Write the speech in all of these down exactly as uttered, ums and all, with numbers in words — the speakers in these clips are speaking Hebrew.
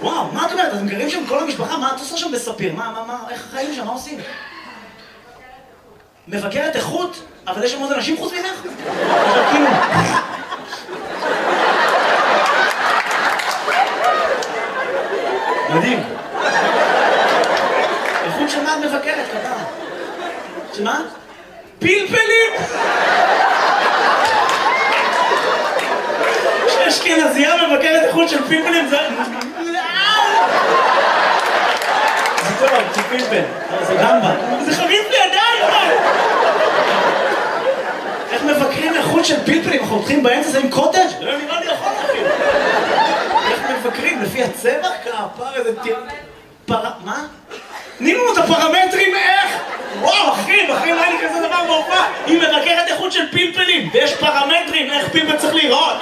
וואו, מה את אומרת? אתם גרים שם כל המשפחה? מה את עושה שם בספיר? מה, מה, מה, איך החיים שם? מה עושים? מבקרת איכות? אבל יש שם עוד אנשים חוץ ממך? עכשיו כאילו... מדהים. איכות של מה את מבקרת, כתב? שמה? פלפלים! שאשכנזייה מבקרת איכות של פלפלים זה... זה טוב, זה פלפל, זה גמבה. זה חביב לידיים! איך מבקרים איכות של פלפלים? אנחנו הולכים באמצע זה עם קוטג'? לא נראה לי יכול אפילו. איך מבקרים? לפי הצבע? כפר איזה טיר... פר... מה? תני לנו את הפרמטרים איך? וואו, אחי, אחי, לא היה לי כזה דבר בהופעה. היא מבקרת איכות של פלפלים, ויש פרמטרים איך פלפל צריך להיראות.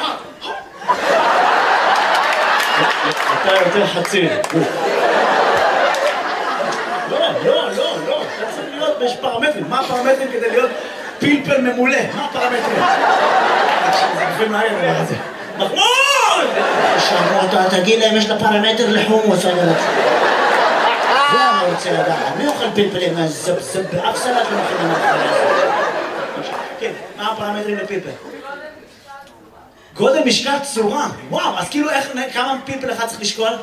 אתה יותר חצי. לא, לא, לא, לא. אתה צריך להיות, יש פרמטרים. מה הפרמטרים כדי להיות פלפל ממולא? מה הפרמטרים? זה גופים מהר הדבר הזה. מחמוד! אתה תגיד להם יש לה פרמטר לחומוס, אני רוצה. זה אני רוצה לדעת. מי אוכל פלפלים? זה באף סלט לא מכינים מהחלה הזאת. כן, מה הפרמטרים לפלפל? גודל, משקל, צורה. וואו, אז כאילו איך, כמה פלפל אחד צריך לשקול?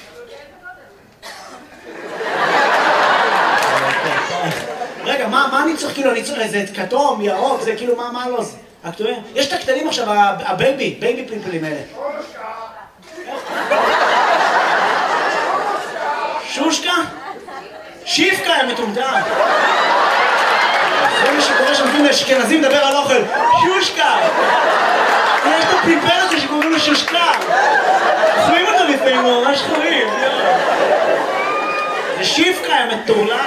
רגע, מה אני צריך כאילו, אני צריך איזה כתום, ירוק, זה כאילו, מה לא זה? הכתובים? יש את הקטנים עכשיו, הבייבי, בייבי פלפלים האלה. שושקה? שיפקה הם מטומטם. זה מה שקורה שמתאים לאשכנזים לדבר על אוכל. שושקה! יש את הפלפל הזה שקוראים לו שושקה. אוכלים אותו לפעמים, הוא ממש חורים. זה שיפקה הם מטורלל.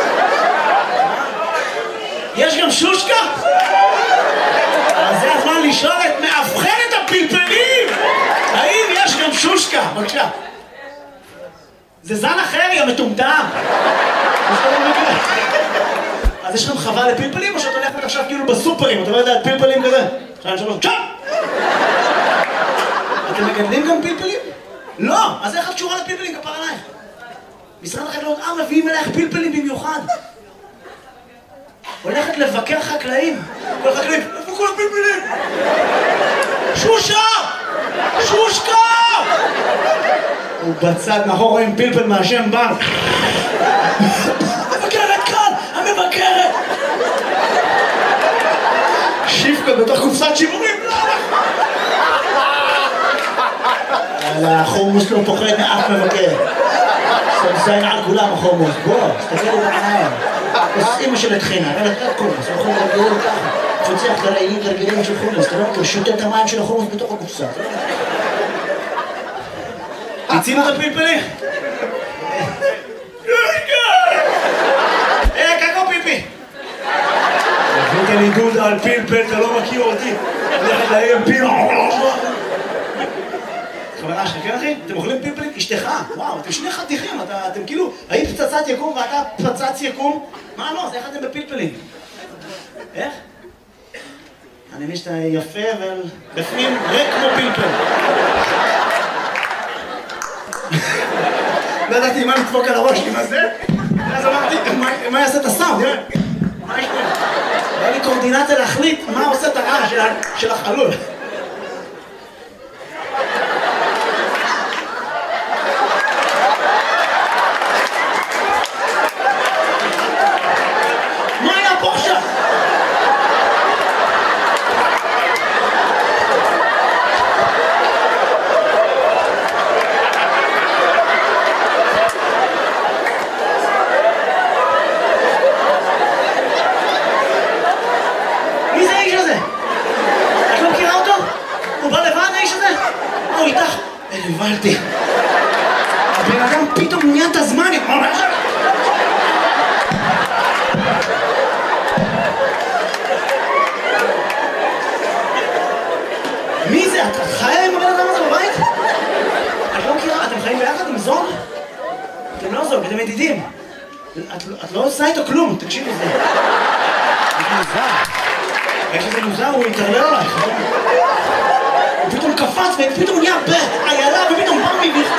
יש גם שושקה? אז זה הזמן לשאול את מאבחנת הפלפלים! האם יש גם שושקה? בבקשה. זה זן אחר, יא מטומטם! אז יש לכם חווה לפלפלים או שאת הולכת עכשיו כאילו בסופרים? אתה לא יודע, פלפלים כזה? שתיים, שלוש, צ'אפ! אתם מגדלים גם פלפלים? לא! אז איך את קשורה לפלפלים כפר עלייך? משרד החקלאות, אה, מביאים אלייך פלפלים במיוחד. הולכת לבקר חקלאים. כל חקלאים, איפה כל הפלפלים? שושה! שושקה! הוא בצד מאחור רואים פלפל מהשם בנק. המבקרת כאן! המבקרת! שיפקה בתוך קופסת שימורים. החומוס לא פוחד מאף מבקר. סמסיין על כולם החומוס. בוא, תסתכל את העיניים. אז אמא של התחינה, אבל אתה קומוס, הוא יכול להגדיר ככה. תפצח גרעינים גרגילים של חומוס, אתה לא מכיר, שותה את המים של החומוס בתוך הקופסה. הצינו את הפלפלים? אה, קקו פיפי! הבאת לי דודה על פלפל, אתה לא מכיר אותי. הולכת להם פיל... חברה שלך, כן אחי? אתם אוכלים פלפלים? אשתך? וואו, אתם שני חתיכים, אתם כאילו... היית פצצת יקום ואתה פצץ יקום? מה לא? אז איך אתם בפלפלים? איך? אני מבין שאתה יפה ובפנים ריק כמו פלפל. לא ידעתי מה לדפוק על הראש עם הזה, ואז אמרתי, מה יעשה את הסאונד? מה יש פה? היה לי קורדינציה להחליט מה עושה את הרעש של החלול. מה היה פה עכשיו? הבנתי. הבן אדם פתאום נהיה את הזמן. מי זה? את חיה עם הבן אדם הזה בבית? את לא מכירה? אתם חיים ביחד עם זוג? אתם לא זוג, אתם ידידים. את לא עושה איתו כלום, תקשיב לזה. זה מוזר. איך שזה מוזר, הוא יתרלל עלייך. הוא פתאום קפץ ופתאום נהיה באיילה ופתאום בא מבכתו